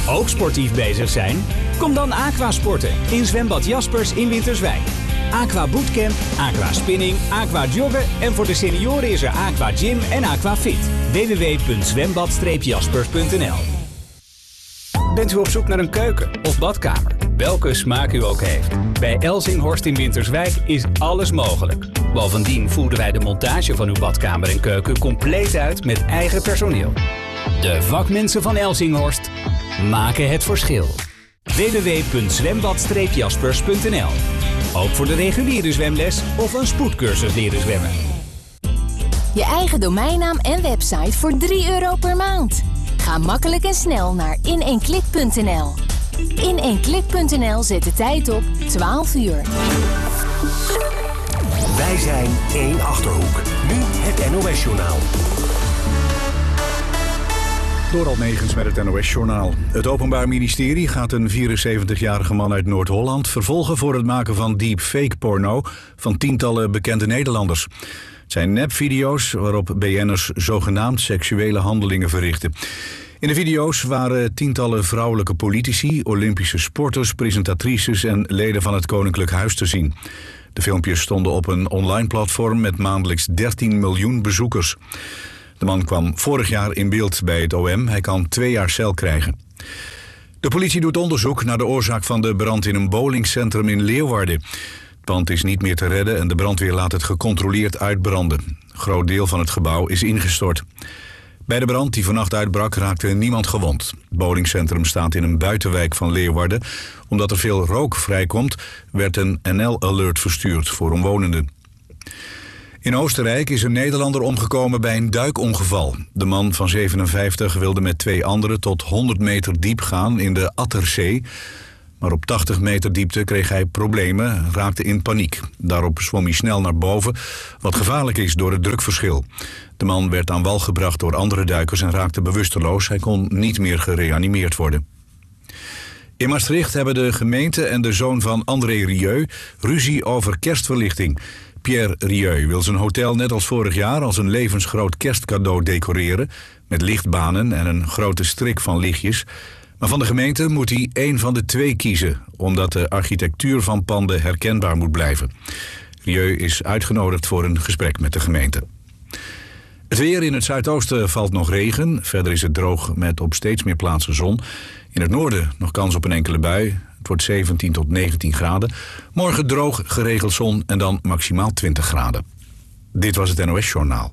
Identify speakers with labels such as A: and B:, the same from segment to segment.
A: Ook sportief bezig zijn? Kom dan aquasporten in zwembad Jaspers in Winterswijk. Aqua Bootcamp, Aqua Spinning, Aqua Joggen en voor de senioren is er Aqua Gym en Aqua Fit. www.zwembad-jaspers.nl. Bent u op zoek naar een keuken of badkamer? Welke smaak u ook heeft. Bij Elsinghorst in Winterswijk is alles mogelijk. Bovendien voeren wij de montage van uw badkamer en keuken compleet uit met eigen personeel. De vakmensen van Elsinghorst maken het verschil. www.zwembad-jaspers.nl. Ook voor de reguliere zwemles of een spoedcursus leren zwemmen.
B: Je eigen domeinnaam en website voor €3 per maand. Ga makkelijk en snel naar in1klik.nl. In1klik.nl zet de tijd op 12 uur.
C: Wij zijn 1 Achterhoek. Nu het NOS-journaal.
D: Doral Negens met het NOS-journaal. Het Openbaar Ministerie gaat een 74-jarige man uit Noord-Holland vervolgen voor het maken van deepfake-porno van tientallen bekende Nederlanders. Het zijn nepvideo's waarop BN'ers zogenaamd seksuele handelingen verrichten. In de video's waren tientallen vrouwelijke politici, Olympische sporters, presentatrices en leden van het Koninklijk Huis te zien. De filmpjes stonden op een online platform met maandelijks 13 miljoen bezoekers. De man kwam vorig jaar in beeld bij het OM. Hij kan 2 jaar cel krijgen. De politie doet onderzoek naar de oorzaak van de brand in een bowlingcentrum in Leeuwarden. Het pand is niet meer te redden en de brandweer laat het gecontroleerd uitbranden. Een groot deel van het gebouw is ingestort. Bij de brand die vannacht uitbrak raakte niemand gewond. Het bowlingcentrum staat in een buitenwijk van Leeuwarden. Omdat er veel rook vrijkomt, werd een NL-alert verstuurd voor omwonenden. In Oostenrijk is een Nederlander omgekomen bij een duikongeval. De man van 57 wilde met 2 anderen tot 100 meter diep gaan in de Atterzee. Maar op 80 meter diepte kreeg hij problemen en raakte in paniek. Daarop zwom hij snel naar boven, wat gevaarlijk is door het drukverschil. De man werd aan wal gebracht door andere duikers en raakte bewusteloos. Hij kon niet meer gereanimeerd worden. In Maastricht hebben de gemeente en de zoon van André Rieu ruzie over kerstverlichting. Pierre Rieu wil zijn hotel net als vorig jaar als een levensgroot kerstcadeau decoreren, met lichtbanen en een grote strik van lichtjes. Maar van de gemeente moet hij 1 van de 2 kiezen, omdat de architectuur van panden herkenbaar moet blijven. Rieu is uitgenodigd voor een gesprek met de gemeente. Het weer: in het zuidoosten valt nog regen. Verder is het droog met op steeds meer plaatsen zon. In het noorden nog kans op een enkele bui. Het wordt 17 tot 19 graden. Morgen droog, geregeld zon en dan maximaal 20 graden. Dit was het NOS-journaal.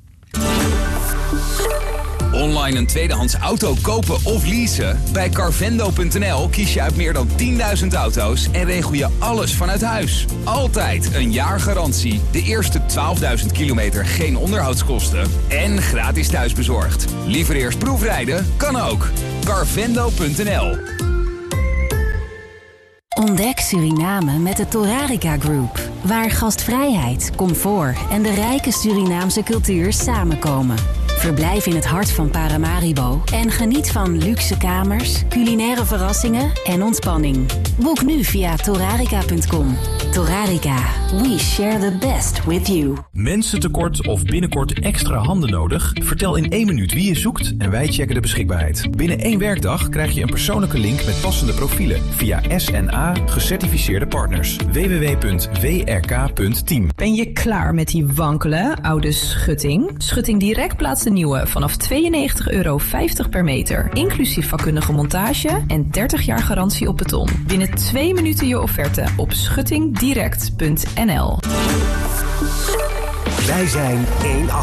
E: Online een tweedehands auto kopen of leasen? Bij Carvendo.nl kies je uit meer dan 10.000 auto's en regel je alles vanuit huis. Altijd een jaar garantie, de eerste 12.000 kilometer geen onderhoudskosten en gratis thuisbezorgd. Liever eerst proefrijden? Kan ook. Carvendo.nl.
B: Ontdek Suriname met de Torarica Group, waar gastvrijheid, comfort en de rijke Surinaamse cultuur samenkomen. Verblijf in het hart van Paramaribo en geniet van luxe kamers, culinaire verrassingen en ontspanning. Boek nu via torarica.com. Torarica, we share the best with you.
F: Mensentekort of binnenkort extra handen nodig? Vertel in 1 minuut wie je zoekt en wij checken de beschikbaarheid. Binnen 1 werkdag krijg je een persoonlijke link met passende profielen via SNA gecertificeerde partners. www.wrk.team.
G: Ben je klaar met die wankele oude schutting? Schutting Direct plaatst de nieuwe vanaf €92,50 per meter. Inclusief vakkundige montage en 30 jaar garantie op beton. Binnen 2 minuten je offerte op schuttingdirect.nl.
C: Wij zijn 1